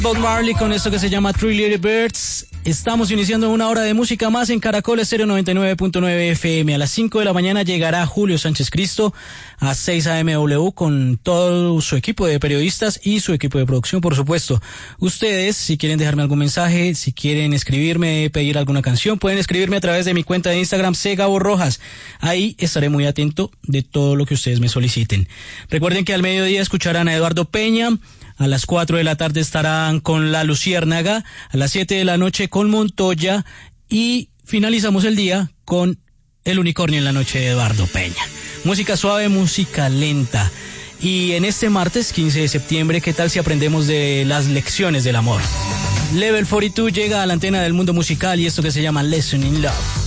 Bob Marley con esto que se llama Three Little Birds. Estamos iniciando una hora de música más en Caracol Estéreo 99.9 FM. A las 5 de la mañana llegará Julio Sánchez Cristo a 6 AMW con todo su equipo de periodistas y su equipo de producción, por supuesto. Ustedes, si quieren dejarme algún mensaje, si quieren escribirme, pedir alguna canción, pueden escribirme a través de mi cuenta de Instagram, Gabo Rojas. Ahí estaré muy atento de todo lo que ustedes me soliciten. Recuerden que al mediodía escucharán a Eduardo Peña. A las 4 de la tarde estarán con La Luciérnaga, a las 7 de la noche con Montoya y finalizamos el día con El Unicornio en la noche de Eduardo Peña. Música suave, música lenta. Y en este martes 15 de septiembre, ¿qué tal si aprendemos de las lecciones del amor? Level 42 llega a la antena del mundo musical y esto que se llama Lesson in Love.